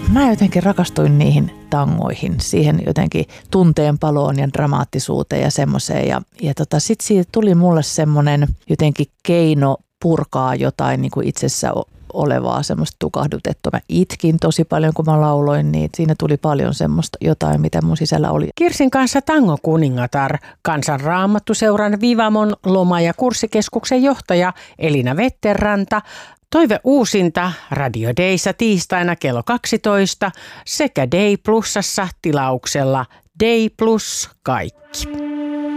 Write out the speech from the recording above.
mä jotenkin rakastuin niihin tangoihin, siihen jotenkin tunteenpaloon ja dramaattisuuteen ja semmoiseen. Ja sitten siitä tuli mulle semmoinen jotenkin keino purkaa jotain niin kuin itsessä olevaa semmoista tukahdutettua. Mä itkin tosi paljon, kun mä lauloin, niin siinä tuli paljon semmoista jotain, mitä mun sisällä oli. Kirsin kanssa Tango kuningatar, Kansanraamattuseuran Vivamon loma- ja kurssikeskuksen johtaja Elina Vetterranta. Toive uusinta Radio Dayssa tiistaina kello 12 sekä Day Plusassa tilauksella Day Plus kaikki.